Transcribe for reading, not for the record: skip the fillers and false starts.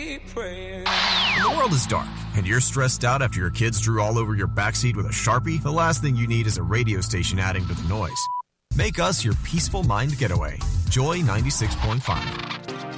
keep praying. When the world is dark and you're stressed out after your kids drew all over your backseat with a Sharpie, the last thing you need is a radio station adding to the noise. Make us your peaceful mind getaway. Joy 96.5.